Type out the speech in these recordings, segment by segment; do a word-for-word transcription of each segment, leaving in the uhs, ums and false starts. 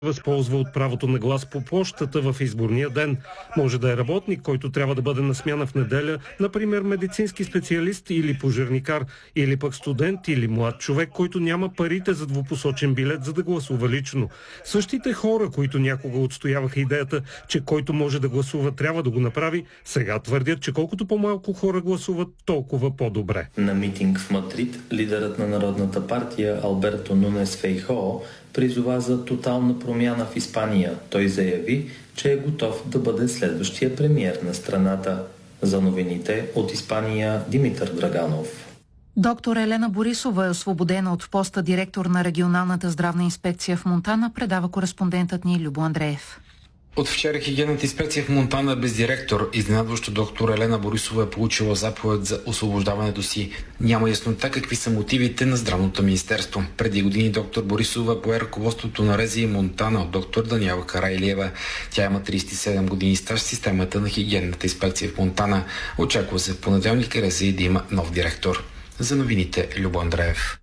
възползва от правото на глас по пощата в изборния ден. Може да е работник, който трябва да бъде на смяна в неделя, например медицински специалист или пожарникар, или пък студент или млад човек, който няма парите за двупосочен билет, за да гласува лично. Същите хора, които някога отстояваха идеята, че който може да гласува трябва да го направи, сега твърдят, че колкото по-малко хора гласуват, толкова по-добре. На митинг в Мадрид лидерът на Народната партия Алберто Нунес Фейхоо призова за тотална промяна в Испания. Той заяви, че е готов да бъде следващия премиер на страната. За новините от Испания Димитър Драганов. Доктор Елена Борисова е освободена от поста директор на регионалната здравна инспекция в Монтана, предава кореспондентът ни Любо Андреев. От вчера хигиенната инспекция в Монтана е без директор. Изненадващо доктор Елена Борисова е получила заповед за освобождаването си. Няма яснота какви са мотивите на здравното министерство. Преди години доктор Борисова пое ръководството на РЗИ Монтана от доктор Даниела Карайлиева. Тя има тридесет и седем години стаж в системата на хигиенната инспекция в Монтана. Очаква се в понеделник РЗИ да има нов директор. За новините Любо Андреев.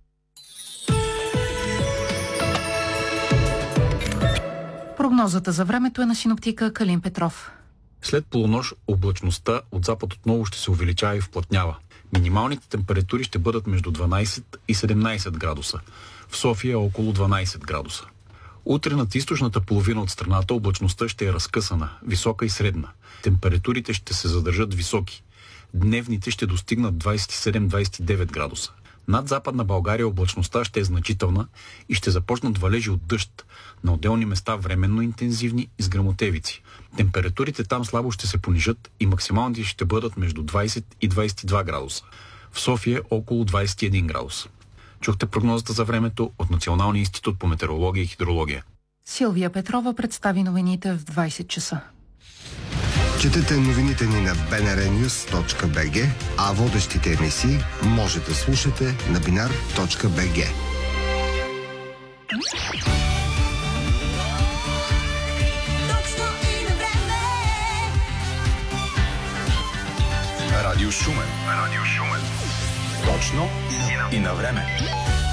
Прогнозата за времето е на синоптика Калин Петров. След полунощ облачността от запад отново ще се увеличава и вплътнява. Минималните температури ще бъдат между дванайсет и седемнайсет градуса. В София е около дванайсет градуса. Утре над източната половина от страната облачността ще е разкъсана, висока и средна. Температурите ще се задържат високи. Дневните ще достигнат двайсет и седем до двайсет и девет градуса. Над Западна България облачността ще е значителна и ще започнат валежи от дъжд, на отделни места временно интензивни и с гръмотевици. Температурите там слабо ще се понижат и максималните ще бъдат между двайсет и двайсет и два градуса. В София около двайсет и един градуса. Чухте прогнозата за времето от Националния институт по метеорология и хидрология. Силвия Петрова представи новините в двайсет часа. Четете новините ни на би ен ар нюс точка би джи, а водещите емисии може да слушате на бинар точка би джи. Радио Шумен. Радио Шумен. Точно и на време.